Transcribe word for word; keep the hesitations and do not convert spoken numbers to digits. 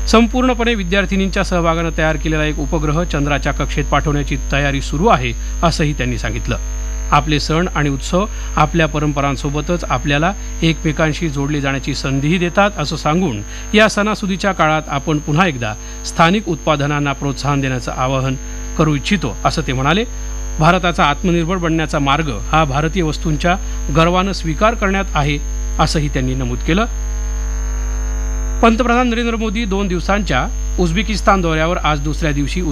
संपूर्णपणे विद्यार्थिनींच्या सहभागानं तयार केलेला एक उपग्रह चंद्राच्या कक्षेत पाठवण्याची तयारी सुरू आहे असंही त्यांनी सांगितलं. आपले सण आणि उत्सव आपल्या परंपरांसोबतच आपल्याला एकमेकांशी जोडले जाण्याची संधीही देतात असं सांगून या सणासुदीच्या काळात आपण पुन्हा एकदा स्थानिक उत्पादनांना प्रोत्साहन देण्याचं आवाहन करू इच्छितो असं ते म्हणाले. भारताचा आत्मनिर्भर बनण्याचा मार्ग हा भारतीय वस्तूंच्या गर्वानं स्वीकार करण्यात आहे असंही त्यांनी नमूद केलं. पंतप्रधान नरेंद्र मोदी दोन दिवसांच्या उझबेकिस्तान दौऱ्यावर आज दुसऱ्या दिवशी